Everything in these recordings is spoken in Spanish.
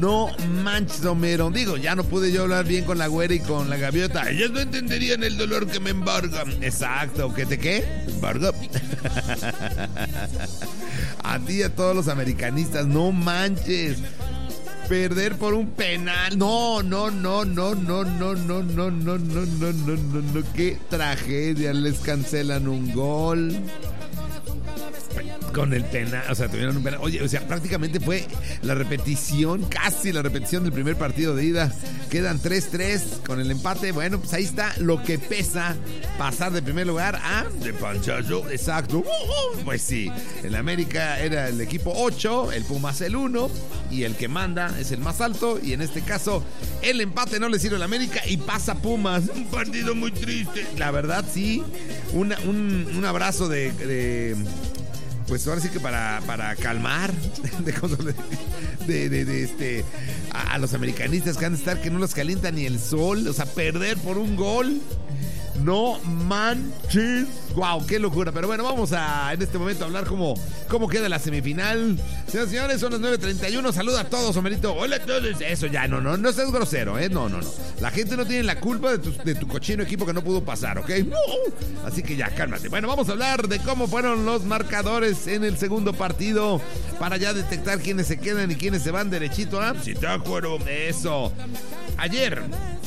No manches, Homero. Digo, ya no pude yo hablar bien con la güera y con la gaviota. Ellas no entenderían el dolor que me embarga. Exacto, ¿que te qué? Embarga. A ti y a todos los americanistas, no manches. Perder por un penal. No. Qué tragedia. Les cancelan un gol. Con el penal, o sea, tuvieron un penal. Oye, o sea, prácticamente fue la repetición, casi la repetición del primer partido de ida. Quedan 3-3 con el empate. Bueno, pues ahí está lo que pesa pasar de primer lugar a de panchazo. Exacto. Pues sí, en América era el equipo 8, el Pumas el 1 y el que manda es el más alto. Y en este caso, el empate no le sirve al América y pasa Pumas. Un partido muy triste. La verdad, sí. Un abrazo pues ahora sí que para calmar a los americanistas que han de estar que no los calienta ni el sol. O sea, perder por un gol. No manches. Wow, qué locura. Pero bueno, vamos a en este momento a hablar cómo queda la semifinal. Señoras y señores, son las 9:31. Saluda a todos, Homerito. Hola a todos. Eso ya, no seas grosero, No. La gente no tiene la culpa de tu cochino equipo que no pudo pasar, ¿ok? No. Así que ya, cálmate. Bueno, vamos a hablar de cómo fueron los marcadores en el segundo partido para ya detectar quiénes se quedan y quiénes se van derechito a Zitácuaro. Eso. Ayer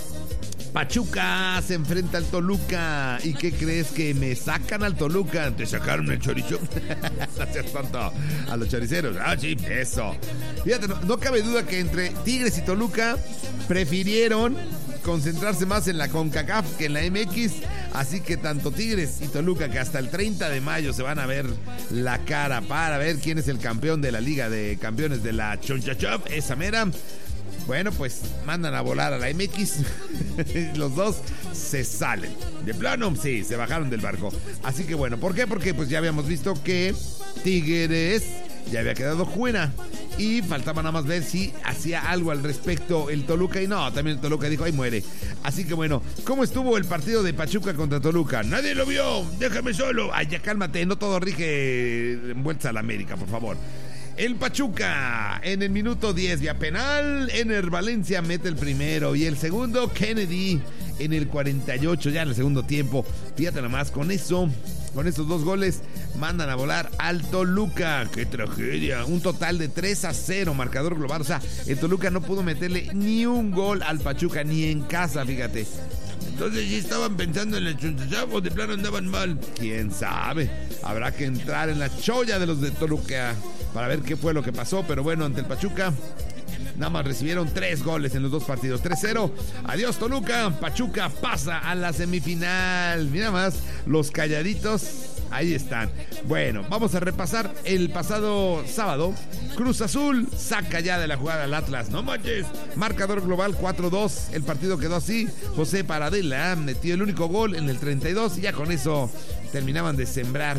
Pachuca se enfrenta al Toluca. ¿Y qué crees? Que me sacan al Toluca. ¿Te sacaron el chorizo? No seas tonto. A los choriceros. Ah, sí, eso. Fíjate, no cabe duda que entre Tigres y Toluca prefirieron concentrarse más en la CONCACAF que en la MX. Así que tanto Tigres y Toluca, que hasta el 30 de mayo se van a ver la cara para ver quién es el campeón de la Liga de Campeones de la CONCACAF, esa mera. Bueno, pues mandan a volar a la MX. Los dos se salen. De plano, sí, se bajaron del barco. Así que bueno, ¿por qué? Porque pues ya habíamos visto que Tigres ya había quedado fuera. Y faltaba nada más ver si hacía algo al respecto el Toluca. Y no, también el Toluca dijo, ahí muere. Así que bueno, ¿cómo estuvo el partido de Pachuca contra Toluca? Nadie lo vio, déjame solo. Ay, ya cálmate, no todo rige envuelta a la América, por favor. El Pachuca en el minuto 10 vía penal, Ener Valencia mete el primero y el segundo Kennedy en el 48 ya en el segundo tiempo. Fíjate nomás, con esos dos goles mandan a volar al Toluca. ¡Qué tragedia! Un total de 3-0 marcador global. O sea, el Toluca no pudo meterle ni un gol al Pachuca, ni en casa, fíjate. Entonces, ¿sí estaban pensando en el chunchachap o de plano andaban mal? ¿Quién sabe? Habrá que entrar en la cholla de los de Toluca para ver qué fue lo que pasó. Pero bueno, ante el Pachuca nada más recibieron 3 goles en los dos partidos. 3-0. Adiós, Toluca. Pachuca pasa a la semifinal. Mira más, los calladitos ahí están. Bueno, vamos a repasar el pasado sábado. Cruz Azul saca ya de la jugada al Atlas. No manches. Marcador global 4-2. El partido quedó así. José Paradela metió el único gol en el 32 y ya con eso terminaban de sembrar.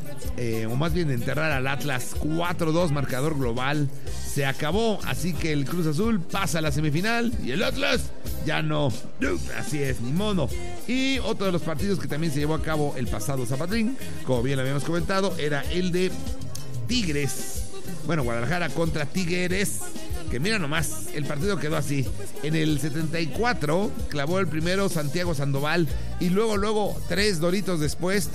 O más bien de enterrar al Atlas. 4-2 marcador global. Se acabó, así que el Cruz Azul pasa a la semifinal y el Atlas ya no. Así es, ni modo. Y otro de los partidos que también se llevó a cabo el pasado zapatín, como bien lo habíamos comentado, era el de Tigres. Bueno, Guadalajara contra Tigres. Que mira nomás, el partido quedó así. En el 74 clavó el primero Santiago Sandoval. Y luego, 3 minutos después,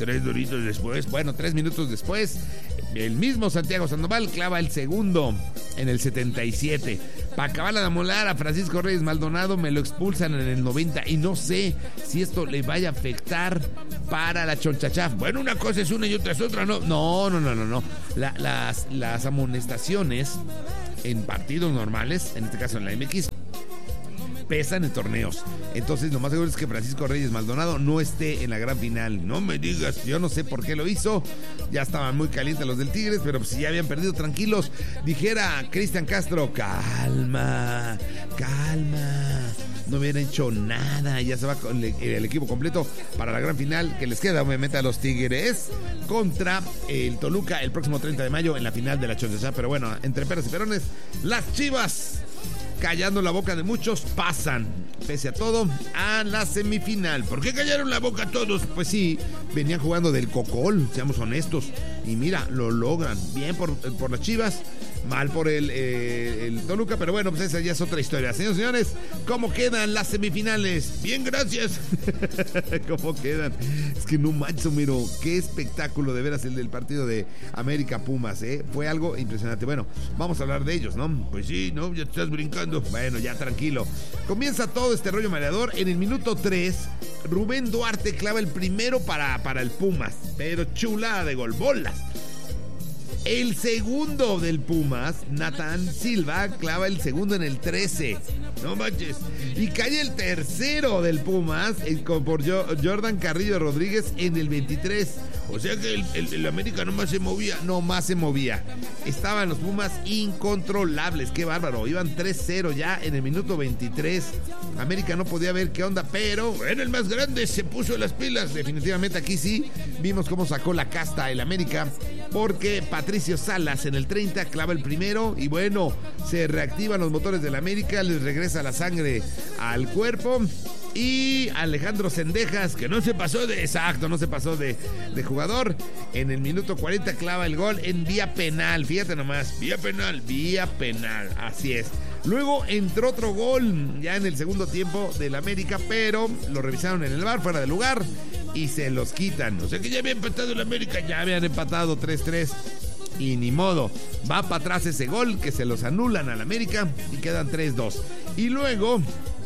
el mismo Santiago Sandoval clava el segundo en el 77. Para acabarla de amolar a Francisco Reyes Maldonado, me lo expulsan en el 90. Y no sé si esto le vaya a afectar para la CONCACAF. Bueno, una cosa es una y otra es otra, ¿no? No. Las amonestaciones en partidos normales, en este caso en la MX, pesan en torneos. Entonces lo más seguro es que Francisco Reyes Maldonado no esté en la gran final. No me digas, yo no sé por qué lo hizo. Ya estaban muy calientes los del Tigres, pero pues si ya habían perdido, tranquilos. Dijera Cristian Castro, calma. No hubiera hecho nada. Ya se va con el equipo completo para la gran final que les queda, obviamente, a los Tigres contra el Toluca el próximo 30 de mayo en la final de la CONCACAF. Pero bueno, entre peras y perones, las Chivas, callando la boca de muchos, pasan, pese a todo, a la semifinal. ¿Por qué callaron la boca todos? Pues sí, venían jugando del cocol, seamos honestos. Y mira, lo logran. Bien por las Chivas. Mal por el Toluca, pero bueno, pues esa ya es otra historia. Señores y señores, ¿cómo quedan las semifinales? Bien, gracias. ¿Cómo quedan? Es que no manches, miro, qué espectáculo de veras el del partido de América Pumas, ¿eh? Fue algo impresionante. Bueno, vamos a hablar de ellos, ¿no? Pues sí, ¿no? Ya te estás brincando. Bueno, ya tranquilo. Comienza todo este rollo mareador. En el minuto 3, Rubén Duarte clava el primero para el Pumas, pero chulada de gol, bolas. El segundo del Pumas, Nathan Silva, clava el segundo en el 13. No manches. Y cae el tercero del Pumas por Jordan Carrillo Rodríguez en el 23. O sea que el América no más se movía. Estaban los Pumas incontrolables. Qué bárbaro. Iban 3-0 ya en el minuto 23. América no podía ver qué onda, pero en el más grande se puso las pilas. Definitivamente aquí sí vimos cómo sacó la casta el América, porque Patricio Salas en el 30 clava el primero y bueno, se reactivan los motores del América, les regresa la sangre al cuerpo. Y Alejandro Cendejas, que no se pasó de jugador, en el minuto 40 clava el gol en vía penal. Fíjate nomás, vía penal, así es. Luego entró otro gol ya en el segundo tiempo del América, pero lo revisaron en el VAR, fuera de lugar, y se los quitan. O sea que ya había empatado el América, ya habían empatado 3-3. Y ni modo, va para atrás ese gol que se los anulan al América y quedan 3-2. Y luego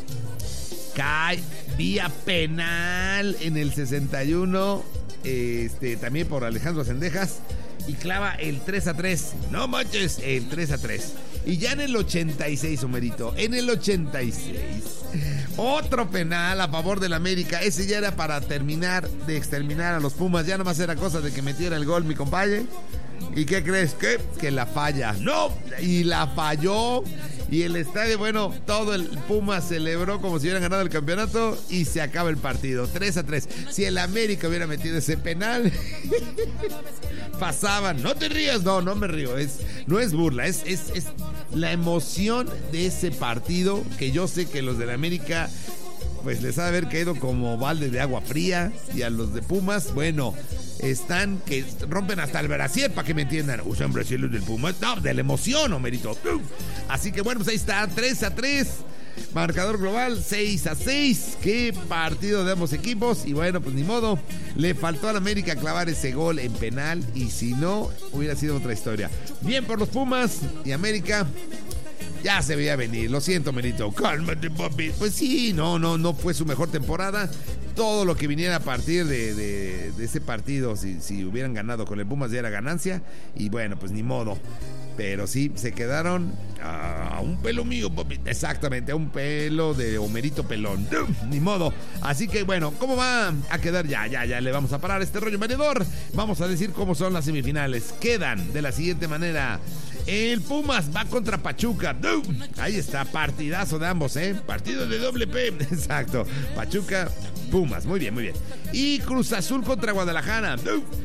cae vía penal en el 61, también por Alejandro Cendejas, y clava el 3-3. No manches, el 3-3. Y ya en el 86, Homerito, en el 86, otro penal a favor del América. Ese ya era para terminar de exterminar a los Pumas. Ya nomás era cosa de que metiera el gol mi compadre. ¿Y qué crees? ¿Qué? Que la falla. ¡No! Y la falló. Y el estadio, bueno, todo el Pumas celebró como si hubieran ganado el campeonato y se acaba el partido. 3-3. Si el América hubiera metido ese penal, pasaban. No te rías, no me río. No es burla, es la emoción de ese partido que yo sé que los del América pues les ha de haber caído como balde de agua fría, y a los de Pumas, bueno, están que rompen hasta el brasier, para que me entiendan. ¿Usan brasieres del Pumas? No, de la emoción, Homerito. Así que bueno, pues ahí está, 3-3. Marcador global 6-6. Qué partido de ambos equipos. Y bueno, pues ni modo. Le faltó al América clavar ese gol en penal, y si no, hubiera sido otra historia. Bien por los Pumas, y América ya se veía venir. Lo siento, Merito. Cálmate, papi. Pues sí, no fue su mejor temporada. Todo lo que viniera a partir de ese partido, si hubieran ganado con el Pumas, ya era ganancia. Y bueno, pues ni modo. Pero sí, se quedaron a un pelo mío, papi. Exactamente, a un pelo de Homerito Pelón. Ni modo. Así que bueno, ¿cómo va a quedar? Ya le vamos a parar este rollo mareador. Vamos a decir cómo son las semifinales. Quedan de la siguiente manera. El Pumas va contra Pachuca. Ahí está, partidazo de ambos, ¿eh? Partido de doble P. Exacto. Pachuca, Pumas. Muy bien. Y Cruz Azul contra Guadalajara.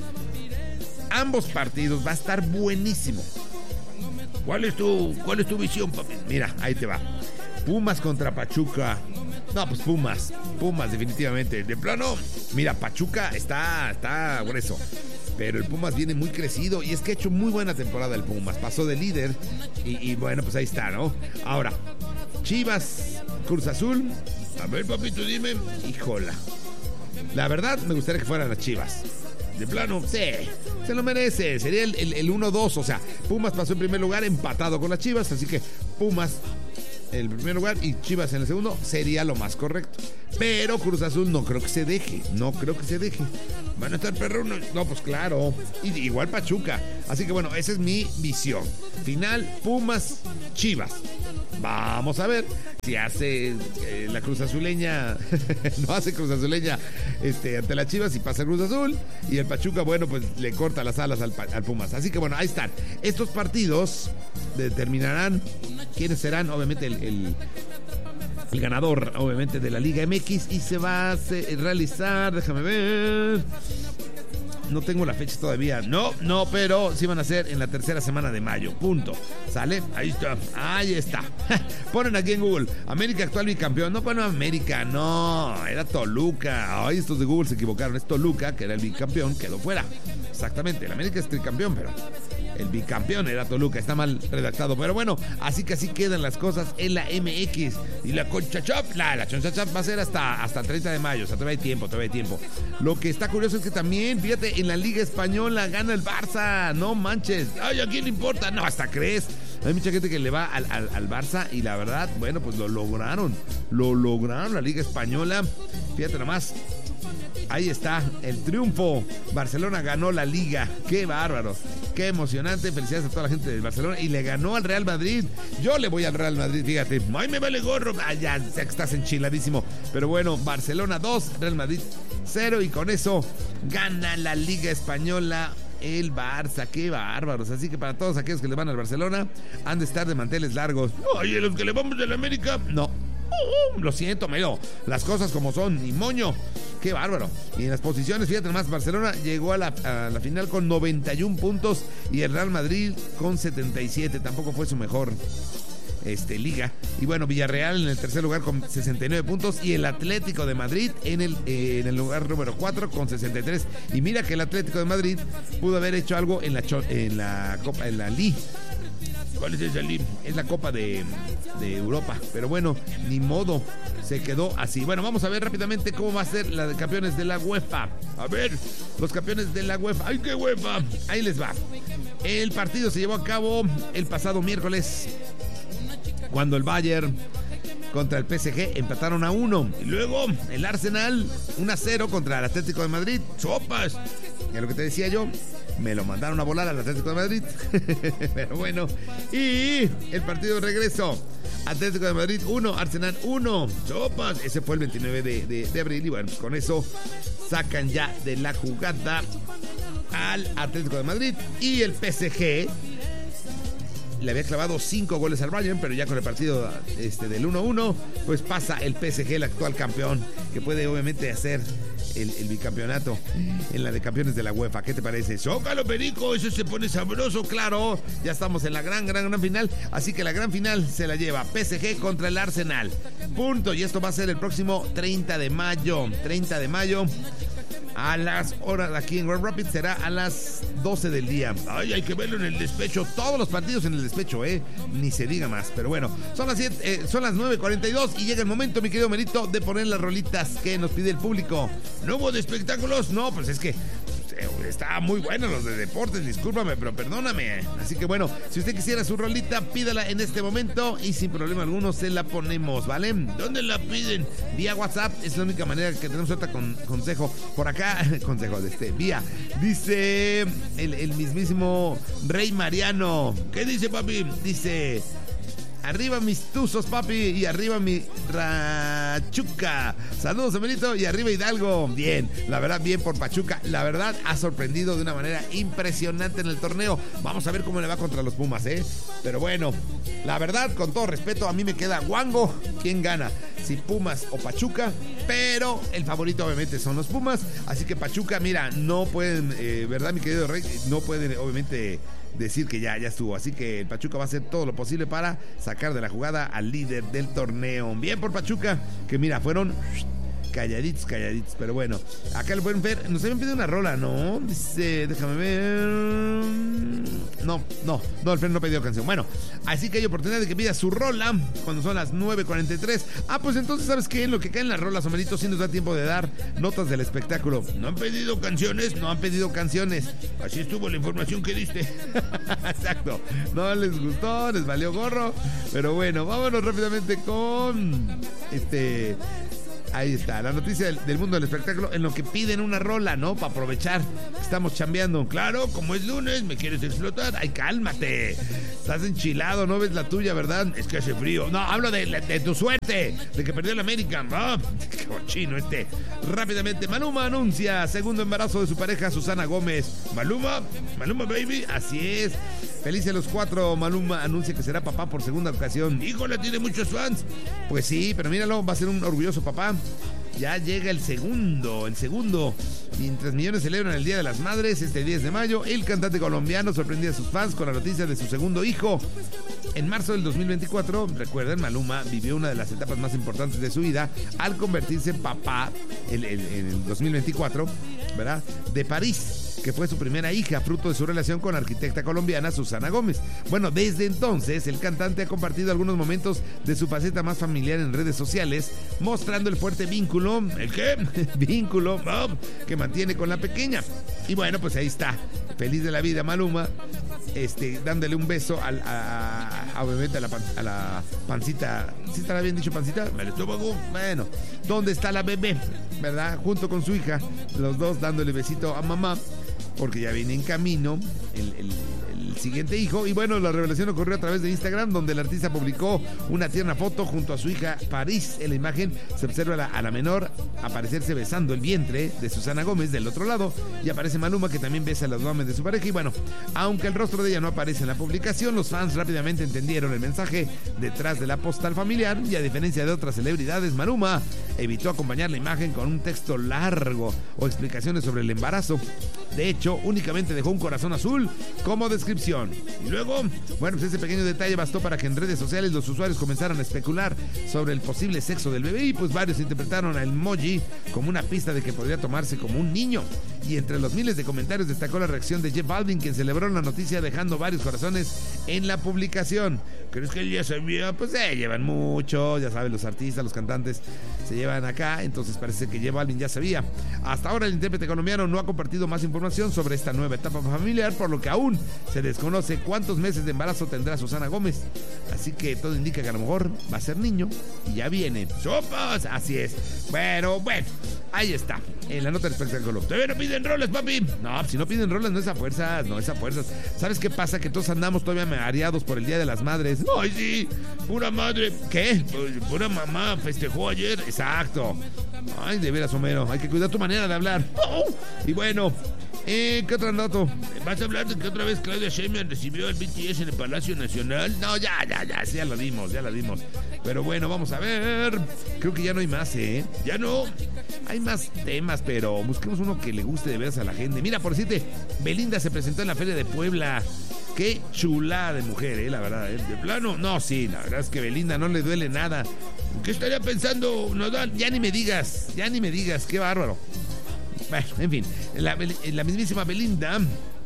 Ambos partidos va a estar buenísimo. ¿Cuál es tu visión, papi? Mira, ahí te va. Pumas contra Pachuca. No, pues Pumas definitivamente. De plano, mira, Pachuca está grueso, pero el Pumas viene muy crecido, y es que ha hecho muy buena temporada el Pumas. Pasó de líder y bueno, pues ahí está, ¿no? Ahora, Chivas, Cruz Azul. A ver, papito, dime. Híjola. La verdad, me gustaría que fueran las Chivas. De plano, sí, se lo merece. Sería el 1-2, o sea, Pumas pasó en primer lugar empatado con las Chivas, así que Pumas en el primer lugar y Chivas en el segundo sería lo más correcto. Pero Cruz Azul no creo que se deje. Van a estar perrones. No, pues claro. Igual Pachuca. Así que bueno, esa es mi visión. Final, Pumas, Chivas. Vamos a ver si hace la Cruz Azuleña. No hace Cruz Azuleña ante la Chivas, y pasa Cruz Azul. Y el Pachuca, bueno, pues le corta las alas al Pumas. Así que bueno, ahí están. Estos partidos determinarán quiénes serán, obviamente, el ganador, obviamente, de la Liga MX. Y se va a realizar, déjame ver. No tengo la fecha todavía. No, pero sí van a ser en la tercera semana de mayo. Punto. ¿Sale? Ahí está. Ponen aquí en Google: América actual bicampeón. No, bueno, América, no. Era Toluca. Ay, estos de Google se equivocaron. Es Toluca, que era el bicampeón, quedó fuera. Exactamente. El América es tricampeón, pero El bicampeón era Toluca, está mal redactado. Pero bueno, así que así quedan las cosas en la MX. Y la CONCHACHAF, la CONCHACHAF va a ser hasta el 30 de mayo. O sea, todavía hay tiempo. Lo que está curioso es que también, fíjate, en la Liga Española gana el Barça. No manches. Ay, ¿a quién le importa? No, hasta crees. Hay mucha gente que le va al Barça y la verdad, bueno, pues lo lograron la Liga Española. Fíjate nomás, ahí está el triunfo. Barcelona ganó la Liga. Qué bárbaro, qué emocionante. Felicidades a toda la gente de Barcelona y le ganó al Real Madrid. Yo le voy al Real Madrid, fíjate. Ay, me vale gorro. Ay, ya sé que estás enchiladísimo. Pero bueno, Barcelona 2, Real Madrid 0 y con eso gana la Liga Española el Barça. Qué bárbaros. Así que para todos aquellos que le van al Barcelona, han de estar de manteles largos. Oye, los que le vamos del América, no. Lo siento, Melo. Las cosas como son, ni moño. Qué bárbaro. Y en las posiciones, fíjate más, Barcelona llegó a la final con 91 puntos y el Real Madrid con 77. Tampoco fue su mejor liga. Y bueno, Villarreal en el tercer lugar con 69 puntos y el Atlético de Madrid en el lugar número 4 con 63. Y mira que el Atlético de Madrid pudo haber hecho algo en la Copa, en la Liga. ¿Cuál es esa Liga? Es la Copa de Europa. Pero bueno, ni modo, se quedó así. Bueno, vamos a ver rápidamente cómo va a ser la de campeones de la UEFA. A ver, los campeones de la UEFA. ¡Ay, qué UEFA! Ahí les va. El partido se llevó a cabo el pasado miércoles, cuando el Bayern contra el PSG empataron a 1. Y luego el Arsenal 1-0 contra el Atlético de Madrid. ¡Sopas! Es lo que te decía yo. Me lo mandaron a volar al Atlético de Madrid. Pero bueno. Y el partido de regreso. Atlético de Madrid 1, Arsenal 1. ¡Sopas! Ese fue el 29 de abril. Y bueno, pues con eso sacan ya de la jugada al Atlético de Madrid. Y el PSG le había clavado 5 goles al Bayern, pero ya con el partido del 1-1, pues pasa el PSG, el actual campeón, que puede obviamente hacer el bicampeonato en la de campeones de la UEFA. ¿Qué te parece? ¡Zócalo, Perico! Eso se pone sabroso, claro. Ya estamos en la gran final. Así que la gran final se la lleva PSG contra el Arsenal. Punto. Y esto va a ser el próximo 30 de mayo. 30 de mayo. A las horas aquí en Grand Rapids será a las 12 del día. Ay, hay que verlo en el despecho. Todos los partidos en el despecho, ni se diga más. Pero bueno, son las 9:42 y llega el momento, mi querido Merito, de poner las rolitas que nos pide el público. ¿No hubo de espectáculos? No, pues es que está muy bueno los de deportes, discúlpame, pero perdóname. Así que bueno, si usted quisiera su rolita, pídala en este momento y sin problema alguno se la ponemos, ¿vale? ¿Dónde la piden? Vía WhatsApp, es la única manera que tenemos ahorita con consejo. Por acá, consejo vía. Dice el mismísimo Rey Mariano. ¿Qué dice, papi? Dice: arriba mis tuzos, papi, y arriba mi Pachuca. Saludos, Emilito, y arriba Hidalgo. Bien, la verdad, bien por Pachuca. La verdad, ha sorprendido de una manera impresionante en el torneo. Vamos a ver cómo le va contra los Pumas, Pero bueno, la verdad, con todo respeto, a mí me queda guango quién gana, si Pumas o Pachuca, pero el favorito obviamente son los Pumas. Así que Pachuca, mira, no pueden, ¿verdad, mi querido Rey? No pueden, obviamente, decir que ya estuvo. Así que el Pachuca va a hacer todo lo posible para sacar de la jugada al líder del torneo. Bien por Pachuca, que mira, fueron calladitos, pero bueno, acá lo pueden ver. Nos habían pedido una rola, ¿no? Dice, déjame ver. No, el Fer no pidió canción. Bueno, así que hay oportunidad de que pida su rola cuando son las 9:43. Pues entonces, ¿sabes qué? En lo que caen las rolas, Omerito, sí nos da tiempo de dar notas del espectáculo. ¿No han pedido canciones? No han pedido canciones. Así estuvo la información que diste. Exacto. No les gustó, les valió gorro. Pero bueno, vámonos rápidamente con ahí está, la noticia del mundo del espectáculo, en lo que piden una rola, ¿no? Para aprovechar que estamos chambeando. Claro, como es lunes, ¿me quieres explotar? ¡Ay, cálmate! Estás enchilado, no ves la tuya, ¿verdad? Es que hace frío. No, hablo de tu suerte, de que perdió el América. ¡Qué cochino Rápidamente, Maluma anuncia segundo embarazo de su pareja Susana Gómez. Maluma baby, así es. Felices los 4, Maluma anuncia que será papá por segunda ocasión. Híjole, tiene muchos fans. Pues sí, pero míralo, va a ser un orgulloso papá. Ya llega el segundo. Mientras millones celebran el Día de las Madres, este 10 de mayo, el cantante colombiano sorprendió a sus fans con la noticia de su segundo hijo. En marzo del 2024, recuerden, Maluma vivió una de las etapas más importantes de su vida al convertirse en papá en el 2024, ¿verdad? De París. que fue su primera hija, fruto de su relación con la arquitecta colombiana Susana Gómez. Bueno, desde entonces el cantante ha compartido algunos momentos de su faceta más familiar en redes sociales, mostrando el fuerte vínculo, ¿el qué? Vínculo que mantiene con la pequeña. Y bueno, pues ahí está, feliz de la vida Maluma, dándole un beso obviamente a la pancita. ¿Sí estará bien dicho pancita? El estómago. Bueno, ¿dónde está la bebé? ¿Verdad? Junto con su hija, los dos dándole besito a mamá, porque ya viene en camino el siguiente hijo. Y bueno, la revelación ocurrió a través de Instagram, donde el artista publicó una tierna foto junto a su hija París. En la imagen se observa a la menor aparecerse besando el vientre de Susana Gómez del otro lado, y aparece Maluma, que también besa el abdomen de su pareja. Y bueno, aunque el rostro de ella no aparece en la publicación, los fans rápidamente entendieron el mensaje detrás de la postal familiar, y a diferencia de otras celebridades, Maluma evitó acompañar la imagen con un texto largo o explicaciones sobre el embarazo. De hecho, únicamente dejó un corazón azul como descripción. Y luego, bueno, pues ese pequeño detalle bastó para que en redes sociales los usuarios comenzaran a especular sobre el posible sexo del bebé, y pues varios interpretaron al emoji como una pista de que podría tomarse como un niño. Y entre los miles de comentarios destacó la reacción de J Balvin, quien celebró la noticia dejando varios corazones en la publicación. ¿Crees que él ya sabía? Pues llevan mucho, ya saben, los artistas, los cantantes se llevan acá, entonces parece que J Balvin ya sabía. Hasta ahora el intérprete colombiano no ha compartido más información sobre esta nueva etapa familiar, por lo que aún se desconoce cuántos meses de embarazo tendrá Susana Gómez. Así que todo indica que a lo mejor va a ser niño y ya viene. ¡Sopas! Así es. Bueno, ahí está. En la nota del espectáculo. ¿Todavía no piden roles, papi? No, si no piden roles no es a fuerzas, no es a fuerzas. ¿Sabes qué pasa? Que todos andamos todavía mareados por el Día de las Madres. ¡Ay, sí! Pura madre. ¿Qué? Pura mamá festejó ayer. Exacto. Ay, de veras, Homero. Hay que cuidar tu manera de hablar. Y bueno, ¿qué otro dato? ¿Vas a hablar de que otra vez Claudia Sheinbaum recibió al BTS en el Palacio Nacional? No, ya lo dimos. Pero bueno, vamos a ver. Creo que ya no hay más, ¿eh? Ya no. Hay más temas, pero busquemos uno que le guste de veras a la gente. Mira, por decirte, Belinda se presentó en la Feria de Puebla. Qué chulada de mujer, la verdad. De plano, no, sí, la verdad es que Belinda no le duele nada. ¿Qué estaría pensando, Nodal? Ya ni me digas, qué bárbaro. Bueno, en fin, la mismísima Belinda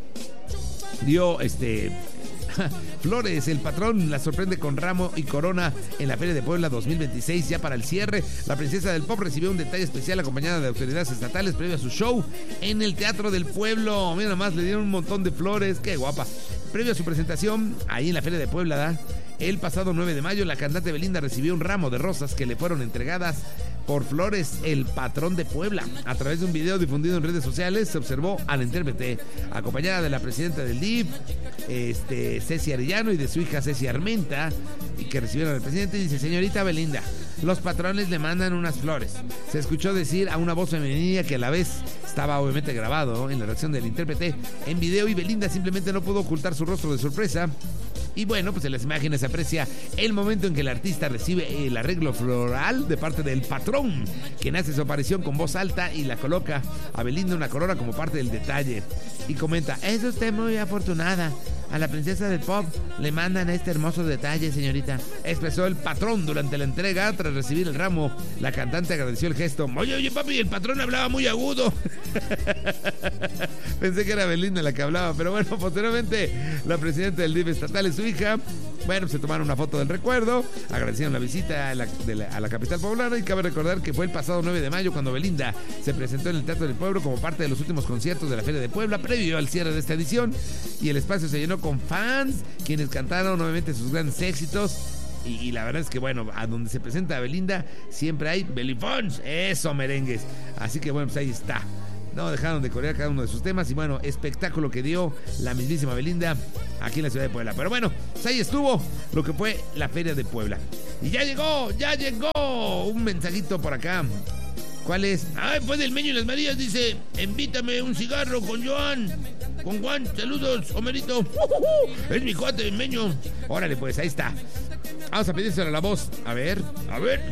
dio flores. El patrón la sorprende con ramo y corona en la Feria de Puebla 2026. Ya para el cierre, la princesa del pop recibió un detalle especial acompañada de autoridades estatales previo a su show en el Teatro del Pueblo. Mira nomás, le dieron un montón de flores. Qué guapa. Previo a su presentación ahí en la Feria de Puebla, el pasado 9 de mayo, la cantante Belinda recibió un ramo de rosas que le fueron entregadas por Flores, el patrón de Puebla. A través de un video difundido en redes sociales, se observó a la intérprete acompañada de la presidenta del DIF, Ceci Arellano, y de su hija Ceci Armenta, y que recibieron al presidente. Y dice: señorita Belinda, los patrones le mandan unas flores. Se escuchó decir a una voz femenina, que a la vez estaba obviamente grabado en la reacción del intérprete en video, y Belinda simplemente no pudo ocultar su rostro de sorpresa. Y bueno, pues en las imágenes se aprecia el momento en que el artista recibe el arreglo floral de parte del patrón, quien hace su aparición con voz alta y la coloca a Belinda una corona como parte del detalle. Y comenta: es usted muy afortunada. A la princesa del pop le mandan este hermoso detalle, señorita, expresó el patrón durante la entrega. Tras recibir el ramo, la cantante agradeció el gesto. Oye, papi, el patrón hablaba muy agudo. Pensé que era Belinda la que hablaba, pero bueno, posteriormente la presidenta del DIF estatal y su hija, bueno, se tomaron una foto del recuerdo, agradecieron la visita a la capital poblana. Y cabe recordar que fue el pasado 9 de mayo cuando Belinda se presentó en el Teatro del Pueblo como parte de los últimos conciertos de la Feria de Puebla previo al cierre de esta edición, y el espacio se llenó con fans, quienes cantaron nuevamente sus grandes éxitos. Y la verdad es que, bueno, a donde se presenta a Belinda siempre hay belifons, eso, merengues. Así que bueno, pues ahí está. No dejaron de corear cada uno de sus temas. Y bueno, espectáculo que dio la mismísima Belinda aquí en la ciudad de Puebla. Pero bueno, pues ahí estuvo lo que fue la Feria de Puebla. Y ya llegó un mensajito por acá. ¿Cuál es? Fue del Meño y las Marías. Dice: invítame un cigarro con Joan. Con Juan, saludos, Homerito. Es mi cuate, Meño. Órale, pues, ahí está. Vamos a pedírselo a la voz. A ver.